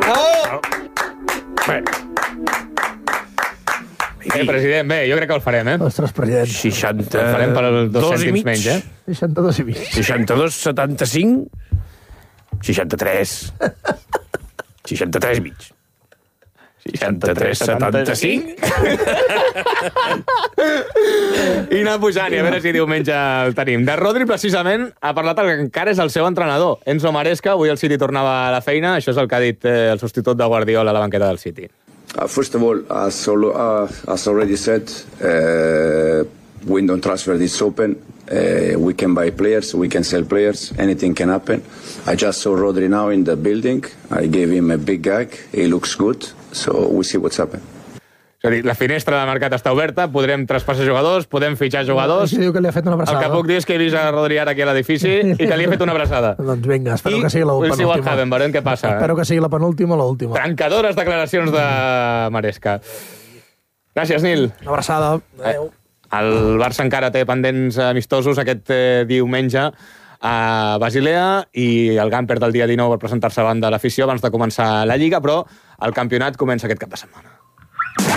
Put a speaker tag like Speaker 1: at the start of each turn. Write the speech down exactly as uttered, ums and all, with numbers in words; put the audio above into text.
Speaker 1: Oh! Bé. Bé, president, bé, jo crec que el farem, eh?
Speaker 2: Ostres, president.
Speaker 1: seixanta... El farem per dos cèntims menys, eh?
Speaker 2: seixanta-dos i mig.
Speaker 3: seixanta-dos, setanta-cinc... seixanta-tres... seixanta-tres i mig. seixanta-tres, setanta-cinc...
Speaker 1: I anar pujant, i a veure si diumenge el tenim. De Rodri, precisament, ha parlat el que encara és el seu entrenador. Enzo Maresca, avui el City tornava a la feina. Això és el que ha dit eh, el substitut de Guardiola a la banqueta del City.
Speaker 4: Uh, first of all, as, uh, as already said, uh, window transfer is open. Uh, we can buy players, we can sell players, anything can happen. I just saw Rodri now in the building. I gave him a big gag. He looks good, so we see what's happened.
Speaker 1: És a dir, la finestra de mercat està oberta, podrem traspassar jugadors, podem fitxar jugadors...
Speaker 2: I diu que li ha fet una
Speaker 1: El
Speaker 2: abraçada.
Speaker 1: que puc dir és que he vist a Rodri ara aquí a l'edifici i que li ha fet una abraçada.
Speaker 2: Doncs vinga, espero
Speaker 1: I
Speaker 2: que sigui la
Speaker 1: we'll see what
Speaker 2: penúltima.
Speaker 1: happen, veurem què passa.
Speaker 2: Espero que sigui la penúltima o l'última.
Speaker 1: Trencadores declaracions de Maresca. Gràcies, Nil.
Speaker 2: Una abraçada. Adéu.
Speaker 1: El Barça encara té pendents amistosos aquest eh, diumenge a Basilea i el Gamper del dia dinou per presentar-se davant de l'afició abans de començar la Lliga, però el campionat comença aquest cap de setmana.